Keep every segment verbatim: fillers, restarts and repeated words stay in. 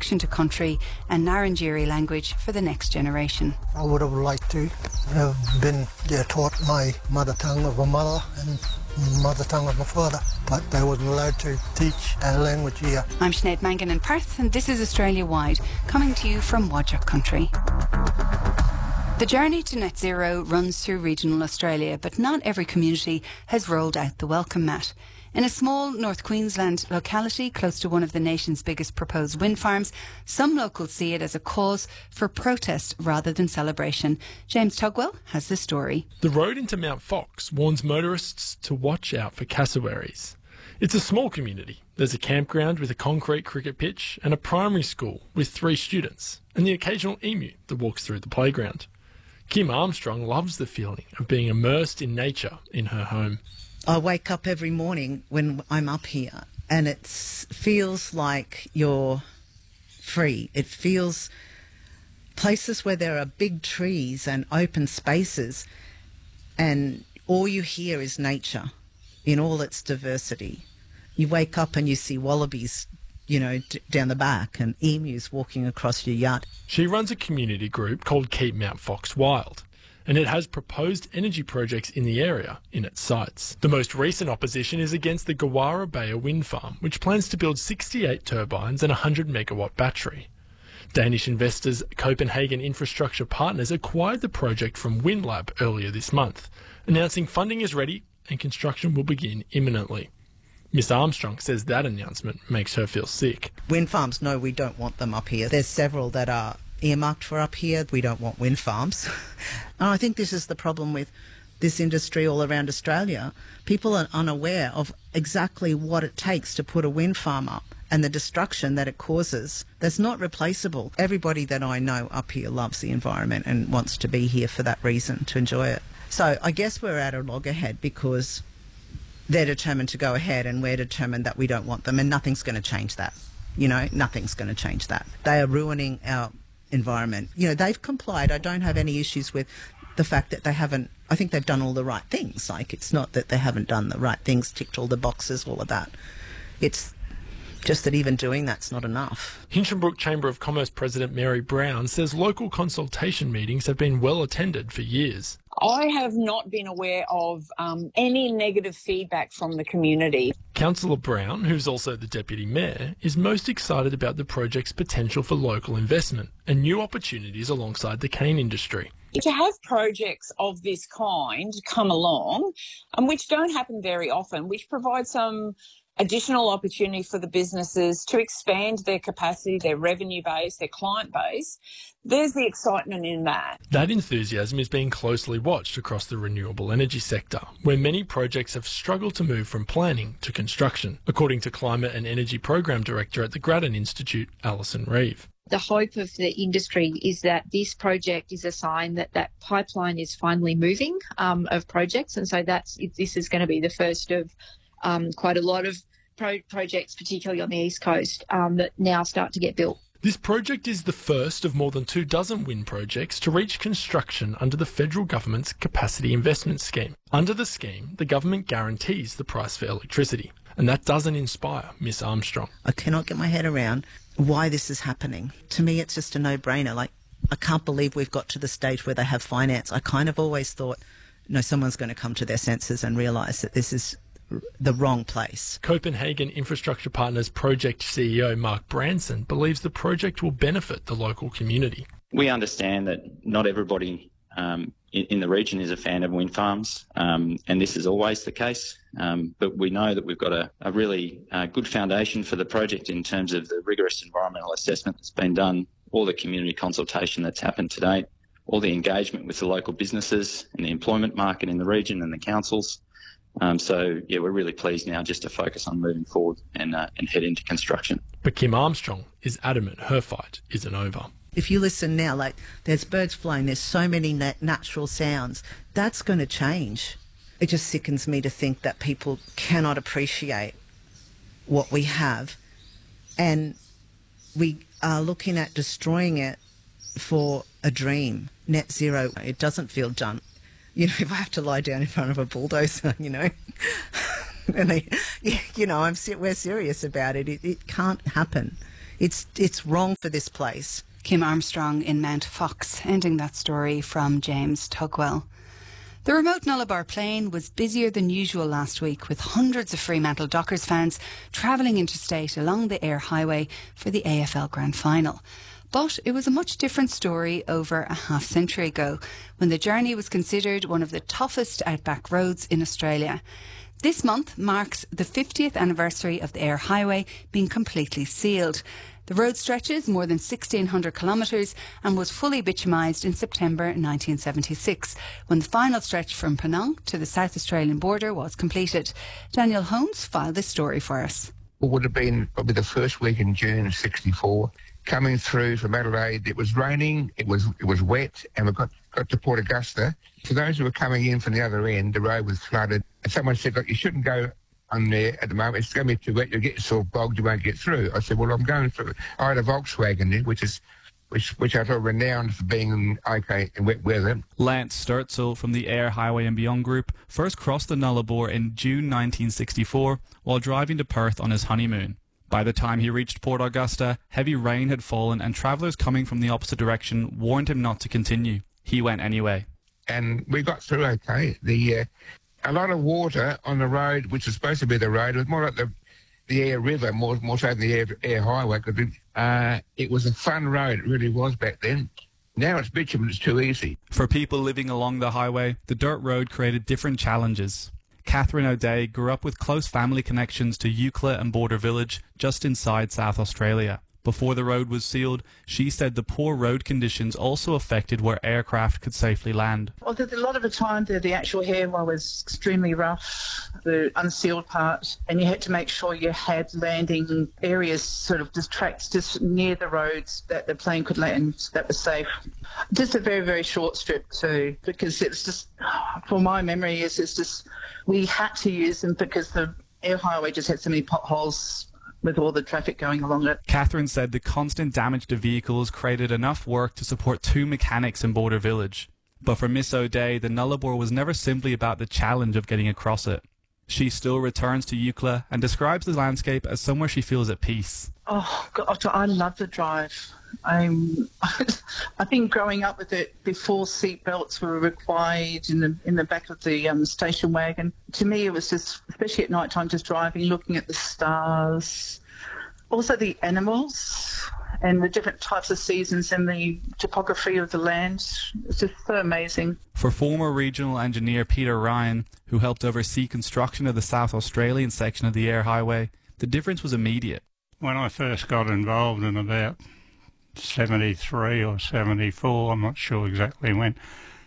connection to country and Ngarrindjeri language for the next generation. I would have liked to have been yeah, taught my mother tongue of my mother and mother tongue of my father, but they wasn't allowed to teach our language here. I'm Sinead Mangan in Perth, and this is Australia Wide, coming to you from Whadjuk country. The journey to net zero runs through regional Australia, but not every community has rolled out the welcome mat. In a small North Queensland locality close to one of the nation's biggest proposed wind farms, some locals see it as a cause for protest rather than celebration. James Tugwell has the story. The road into Mount Fox warns motorists to watch out for cassowaries. It's a small community. There's a campground with a concrete cricket pitch and a primary school with three students, and the occasional emu that walks through the playground. Kim Armstrong loves the feeling of being immersed in nature in her home. I wake up every morning when I'm up here and it feels like you're free. It feels places where there are big trees and open spaces and all you hear is nature in all its diversity. You wake up and you see wallabies, you know, d- down the back and emus walking across your yard. She runs a community group called Keep Mount Fox Wild, and it has proposed energy projects in the area in its sights. The most recent opposition is against the Gawara Bay wind farm, which plans to build sixty-eight turbines and a one hundred megawatt battery. Danish investors Copenhagen Infrastructure Partners acquired the project from WindLab earlier this month, announcing funding is ready and construction will begin imminently. Miss Armstrong says that announcement makes her feel sick. Wind farms, no, we don't want them up here. There's several that are earmarked for up here. We don't want wind farms. And I think this is the problem with this industry all around Australia. People are unaware of exactly what it takes to put a wind farm up and the destruction that it causes. That's not replaceable. Everybody that I know up here loves the environment and wants to be here for that reason, to enjoy it. So I guess we're at a loggerhead because they're determined to go ahead and we're determined that we don't want them, and nothing's going to change that. You know, nothing's going to change that. They are ruining our environment. You know, they've complied. I don't have any issues with the fact that they haven't, I think they've done all the right things. Like, it's not that they haven't done the right things, ticked all the boxes, all of that. It's just that even doing that's not enough. Hinchinbrook Chamber of Commerce President Mary Brown says local consultation meetings have been well attended for years. I have not been aware of um, any negative feedback from the community. Councillor Brown, who's also the Deputy Mayor, is most excited about the project's potential for local investment and new opportunities alongside the cane industry. To have projects of this kind come along, um, which don't happen very often, which provide some additional opportunity for the businesses to expand their capacity, their revenue base, their client base, there's the excitement in that. That enthusiasm is being closely watched across the renewable energy sector, where many projects have struggled to move from planning to construction, according to Climate and Energy Program Director at the Grattan Institute, Alison Reeve. The hope of the industry is that this project is a sign that that pipeline is finally moving um, of projects, and so that's this is going to be the first of Um, quite a lot of pro- projects, particularly on the East Coast, um, that now start to get built. This project is the first of more than two dozen wind projects to reach construction under the federal government's Capacity Investment Scheme. Under the scheme, the government guarantees the price for electricity, and that doesn't inspire Miss Armstrong. I cannot get my head around why this is happening. To me, it's just a no-brainer. Like, I can't believe we've got to the stage where they have finance. I kind of always thought, no, someone's going to come to their senses and realise that this is the wrong place. Copenhagen Infrastructure Partners Project C E O Mark Branson believes the project will benefit the local community. We understand that not everybody um, in, in the region is a fan of wind farms, um, and this is always the case, um, but we know that we've got a, a really uh, good foundation for the project in terms of the rigorous environmental assessment that's been done, all the community consultation that's happened to date, all the engagement with the local businesses and the employment market in the region and the councils. Um, so, yeah, we're really pleased now just to focus on moving forward and, uh, and head into construction. But Kim Armstrong is adamant her fight isn't over. If you listen now, like, there's birds flying, there's so many nat- natural sounds, that's going to change. It just sickens me to think that people cannot appreciate what we have, and we are looking at destroying it for a dream. Net zero, it doesn't feel done. You know, if I have to lie down in front of a bulldozer, you know, and they, you know, I'm we're serious about it. It, it can't happen. It's, it's wrong for this place. Kim Armstrong in Mount Fox, ending that story from James Tugwell. The remote Nullarbor Plain was busier than usual last week, with hundreds of Fremantle Dockers fans travelling interstate along the Ayr Highway for the A F L Grand Final. But it was a much different story over a half century ago, when the journey was considered one of the toughest outback roads in Australia. This month marks the fiftieth anniversary of the Ayr Highway being completely sealed. The road stretches more than sixteen hundred kilometres and was fully bitumised in September nineteen seventy-six, when the final stretch from Penang to the South Australian border was completed. Daniel Holmes filed this story for us. It would have been probably the first week in June sixty-four. Coming through from Adelaide, it was raining, it was it was wet, and we got, got to Port Augusta. For those who were coming in from the other end, the road was flooded. And someone said, look, you shouldn't go on there at the moment. It's going to be too wet. You'll get yourself bogged. You won't get through. I said, well, I'm going through. I had a Volkswagen there, which is which which I thought renowned for being okay in wet weather. Lance Sturzel from the Ayr Highway and Beyond Group first crossed the Nullarbor in June nineteen sixty-four while driving to Perth on his honeymoon. By the time he reached Port Augusta, heavy rain had fallen and travellers coming from the opposite direction warned him not to continue. He went anyway. And we got through okay. The uh, a lot of water on the road, which was supposed to be the road. It was more like the the Ayr River, more more so than the Ayr, Ayr Highway. Cause it, uh, it was a fun road. It really was back then. Now it's bitumen. It's too easy. For people living along the highway, the dirt road created different challenges. Catherine O'Day grew up with close family connections to Eucla and Border Village, just inside South Australia. Before the road was sealed, she said the poor road conditions also affected where aircraft could safely land. Well, a lot of the time the, the actual airway was extremely rough, the unsealed part, and you had to make sure you had landing areas, sort of just tracks just near the roads that the plane could land that was safe. Just a very, very short strip too, because it's just, for my memory, is it's just, we had to use them because the Ayr Highway just had so many potholes with all the traffic going along it. Catherine said the constant damage to vehicles created enough work to support two mechanics in Border Village. But for Miss O'Day, the Nullarbor was never simply about the challenge of getting across it. She still returns to Eucla and describes the landscape as somewhere she feels at peace. Oh, God, I love the drive. I'm, I think growing up with it before seatbelts were required in the in the back of the um, station wagon, to me it was just, especially at night time, just driving, looking at the stars, also the animals and the different types of seasons and the topography of the land. It's just so amazing. For former regional engineer Peter Ryan, who helped oversee construction of the South Australian section of the Ayr Highway, the difference was immediate. When I first got involved in about seventy-three or seventy-four, I'm not sure exactly when,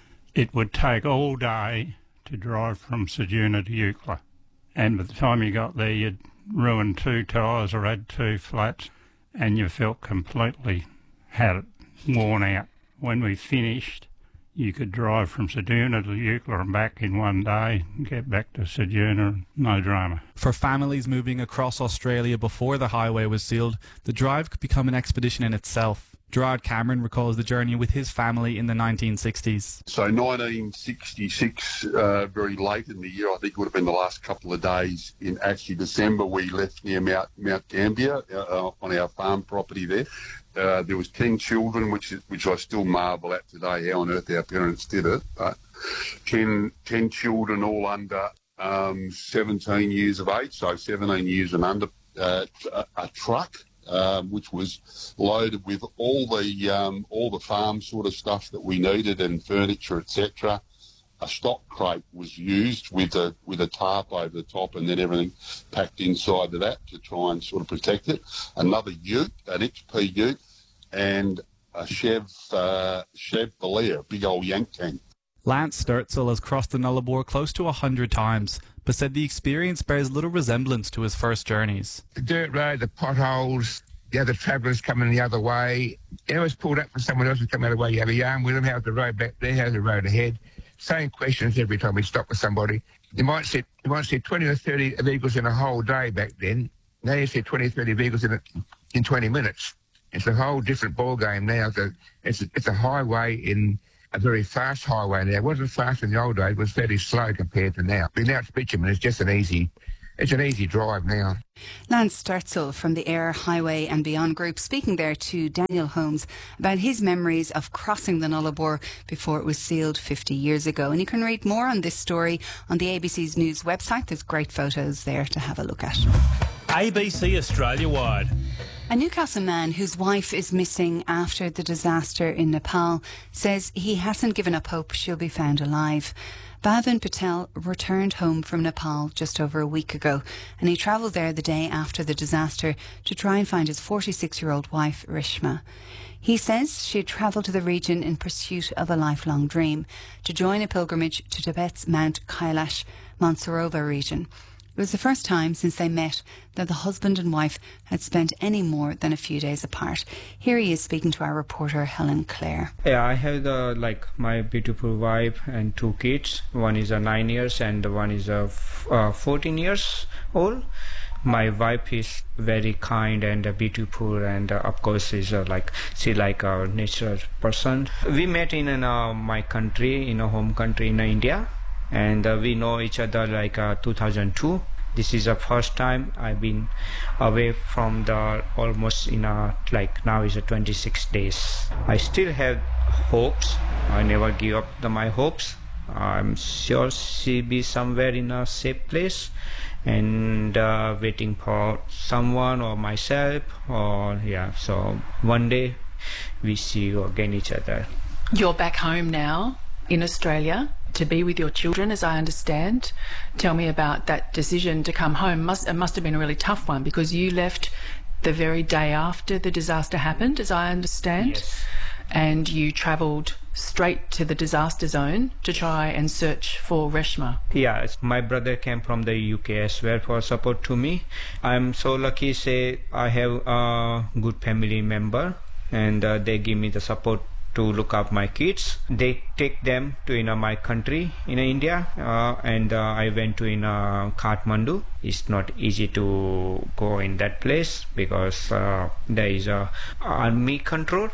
it would take all day to drive from Ceduna to Eucla. And by the time you got there, you'd ruined two tyres or had two flats, and you felt completely had it worn out. When we finished, you could drive from Ceduna to Eucla and back in one day and get back to Ceduna, no drama. For families moving across Australia before the highway was sealed, the drive could become an expedition in itself. Gerard Cameron recalls the journey with his family in the nineteen sixties. So nineteen sixty-six, uh, very late in the year, I think it would have been the last couple of days in actually December, we left near Mount, Mount Gambier uh, on our farm property there. Uh, there was ten children, which is, which I still marvel at today, how on earth our parents did it. But ten, ten children, all under um, seventeen years of age, so seventeen years and under, uh, a, a truck, um, which was loaded with all the um, all the farm sort of stuff that we needed and furniture, et cetera. A stock crate was used with a with a tarp over the top, and then everything packed inside of that to try and sort of protect it. Another ute, an X P ute, and a Chev uh, Chev Belair, a big old yank tank. Lance Sturzel has crossed the Nullarbor close to a hundred times, but said the experience bears little resemblance to his first journeys. The dirt road, the potholes, the other travellers coming the other way. You always pulled up for someone else who's coming the other way. You have a yarn with them. How's the road back there? How's the road ahead? Same questions every time we stop with somebody. You might see you might see twenty or thirty vehicles in a whole day back then. Now you see twenty, thirty vehicles in a, in twenty minutes. It's a whole different ball game now. It's a, it's a, it's a highway in a very fast highway now. It wasn't fast in the old days. It was fairly slow compared to now. But now it's bitumen. It's just an easy, It's an easy drive now. Lance Sturzel from the Air, Highway and Beyond Group speaking there to Daniel Holmes about his memories of crossing the Nullarbor before it was sealed fifty years ago. And you can read more on this story on the A B C's News website. There's great photos there to have a look at. A B C Australia-wide. A Newcastle man whose wife is missing after the disaster in Nepal says he hasn't given up hope she'll be found alive. Bhavin Patel returned home from Nepal just over a week ago, and he travelled there the day after the disaster to try and find his forty-six-year-old wife, Rishma. He says she had travelled to the region in pursuit of a lifelong dream, to join a pilgrimage to Tibet's Mount Kailash, Mansarovar region. It was the first time since they met that the husband and wife had spent any more than a few days apart. Here he is speaking to our reporter Helen Clare. Yeah, I have the like my beautiful wife and two kids. One is a nine years and one is a f- uh, fourteen years old. My wife is very kind and uh, beautiful, and uh, of course is uh, like she like a natural person. We met in uh, my country, in a home country in uh, India. And uh, we know each other like uh, two thousand two. This is the first time I've been away from the almost in a like now is a twenty-six days. I still have hopes. I never give up the, my hopes. I'm sure she'll be somewhere in a safe place and uh, waiting for someone or myself or yeah. So one day we see again each other. You're back home now in Australia to be with your children, as I understand. Tell me about that decision to come home. Must, it must have been a really tough one because you left the very day after the disaster happened, as I understand. Yes. And you travelled straight to the disaster zone to try and search for Reshma. Yeah, my brother came from the U K as well for support to me. I'm so lucky, say I have a good family member and uh, they give me the support to look up my kids. They take them to you know, my country in India uh, and uh, I went to in uh, Kathmandu. It's not easy to go in that place because uh, there is a army control.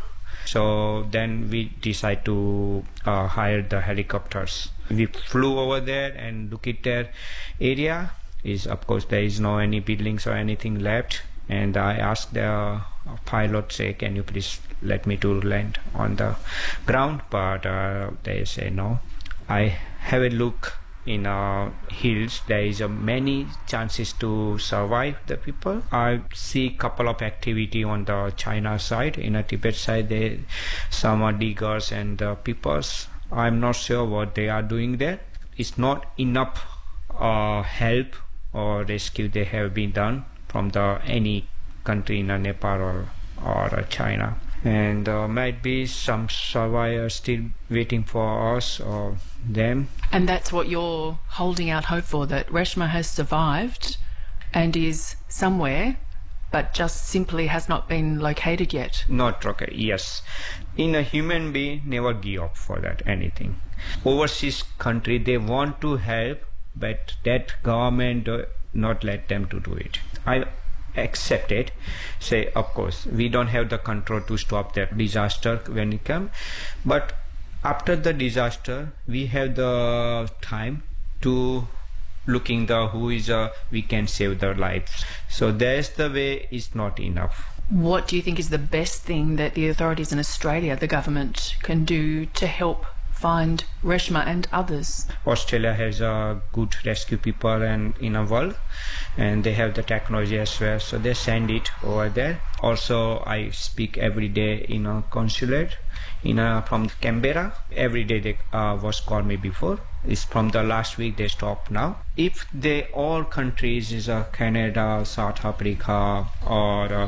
So then we decide to uh, hire the helicopters. We flew over there and look at their area. Is of course there is no any buildings or anything left. And I asked the pilot, say, can you please let me to land on the ground? But uh, they say no. I have a look in uh, hills. There is uh, many chances to survive the people. I see couple of activity on the China side. In a Tibet side, they some are diggers and uh, peoples. I'm not sure what they are doing there. It's not enough uh, help or rescue they have been done from the any country in uh, Nepal or, or uh, China. And uh, might be some survivors still waiting for us or them. And that's what you're holding out hope for, that Reshma has survived and is somewhere, but just simply has not been located yet. Not located, yes. In a human being, never give up for that anything. Overseas country, they want to help, but that government uh, not let them to do it. I accept it. Say, of course, we don't have the control to stop that disaster when it comes. But after the disaster, we have the time to looking the who is uh, we can save their lives. So that's the way. It's not enough. What do you think is the best thing that the authorities in Australia, the government, can do to help find Reshma and others? Australia has a uh, good rescue people and in a world, and they have the technology as well, so they send it over there. Also, I speak every day in a consulate in a, from Canberra. Every day they uh, was called me before. It's from the last week they stopped now. If they all countries is uh, Canada, South Africa or uh,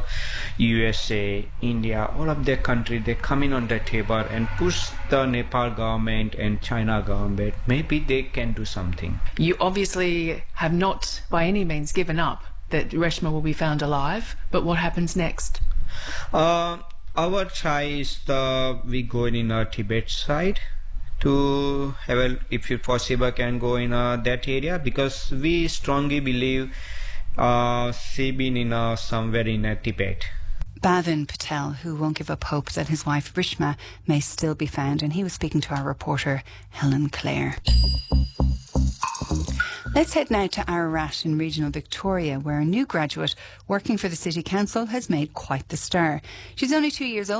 U S A, India, all of their countries, they come in on the table and push the Nepal government and China government. Maybe they can do something. You obviously have not by any means given up that Reshma will be found alive, but what happens next? Uh, our try is the, we go in a Tibet side to have a, if it possible, can go in uh, that area, because we strongly believe uh, she been in uh, somewhere in uh, Tibet. Bhavin Patel, who won't give up hope that his wife Rishma may still be found, and he was speaking to our reporter Helen Clare. Let's head now to Ararat in regional Victoria, where a new graduate working for the City Council has made quite the stir. She's only two years old.